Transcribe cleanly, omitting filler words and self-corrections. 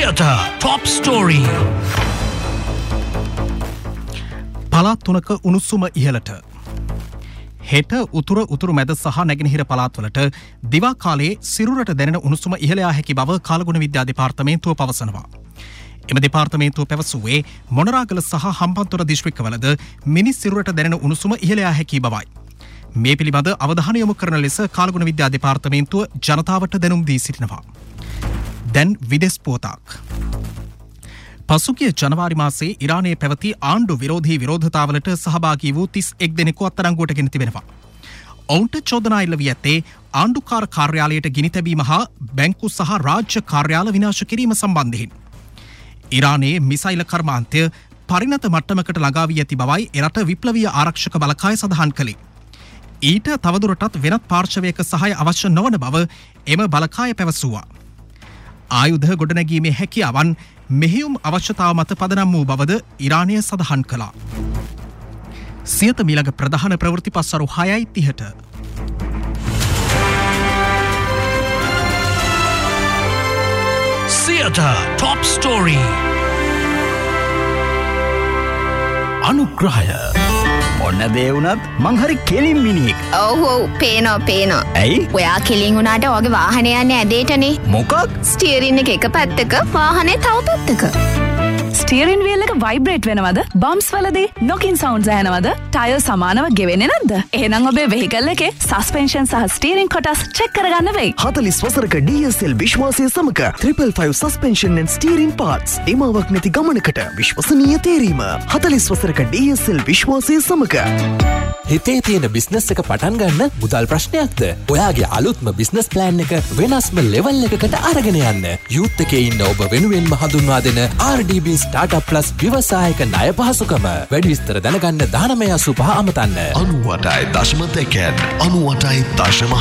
Theatre Top Story. පළාත් තුනක උණුසුම ඉහළට. හෙට උතුරු මැද සහ නැගෙනහිර පළාත්වලට දිවා කාලයේ සිරුරට දැනෙන උණුසුම ඉහළ යා හැකි බව කාලගුණ විද්‍යා දෙපාර්තමේන්තුව පවසනවා. එම දෙපාර්තමේන්තුව පැවසුවේ මොනරාගල සහ හම්බන්තොට දිස්ත්‍රික්කවලද මිනිස් සිරුරට දැනෙන උණුසුම ඉහළ යා හැකි බවයි. මේ පිළිබඳ අවධානය යොමු කරන ලෙස කාලගුණ විද්‍යා දෙපාර්තමේන්තුව ජනතාවට දැනුම් දී සිටිනවා. දැන් විදෙස් පුවතක්. පසුගිය ජනවාරි මාසයේ ඉරානයේ පැවති ආණ්ඩු විරෝධී විරෝධතාවලට සහභාගී වූ 31 දෙනෙකු අත්අඩංගුවට ගෙන තිබෙනවා. ඔවුන්ට චෝදනා එල්ල වී ඇත්තේ ආණ්ඩුකාර කාර්යාලයට ගිනි තැබීම හා බැංකු සහ රාජ්‍ය කාර්යාල විනාශ කිරීම සම්බන්ධයෙන්. ඉරානයේ මිසයිල කර්මාන්තය පරිණත මට්ටමකට ළඟා වී ඇති බවයි එරට විප්ලවීය ආරක්ෂක බලකාය සඳහන් කළේ. ඊට තවදුරටත් වෙනත් පාර්ශවයක සහාය අවශ්‍ය නොවන බව එම බලකාය පැවසුවා. ආයුධ ගොඩනැගීමේ හැකියාවන් මෙහෙයුම් අවශ්‍යතාව මත පදනම් වූ බවද ඉරානය සඳහන් කළා. සියත මීළඟ ප්‍රධාන ප්‍රවෘත්ති පස්වරු 6:30ට. Theatre Top Story. අනුග්‍රහය. ඔන්න දේ වුණත් මං හරි කෙලින් මිනිහෙක්. ඔව් පේනවා. ඇයි? ඔයා කෙලින් වුණාට ඔගේ වාහනේ යන්නේ ඇදේටනේ. මොකක්? ස්ටියරින් එක පැත්තක වාහනේ තව පැත්තක. ස්ටියරින් වීල් එක වයිබ්‍රේට් වෙනවද? බම්ස් වලදී නොකින් සවුන්ඩ්ස් ඇහෙනවද? ටයර් සමානව ගෙවෙන්නේ නැද්ද? එහෙනම් ඔබේ වෙහිකල් එකේ සස්පෙන්ෂන් සහ ස්ටියරින් කොටස් චෙක් කරගන්න වෙයි. 40 වසරක DSL විශ්වාසය සමග 555 suspension and steering parts එමාවක් නැති ගමනකට විශ්වසනීය තේරීම. 40 වසරක DSL විශ්වාසය සමග. හිතේ තියෙන බිස්නස් එක පටන් ගන්න මුදල් ප්‍රශ්නයක්ද? ඔයාගේ අලුත්ම බිස්නස් ප්ලෑන් එක වෙනස්ම ලෙවල් එකකට අරගෙන යන්න. යූත් එකේ ඉන්න ඔබ වෙනුවෙන්ම හඳුන්වා දෙන RDB Startup Plus ව්‍යවසායක ණය පහසුකම. වැඩි විස්තර දැනගන්න 1985 අමතන්න. 98.2 98.6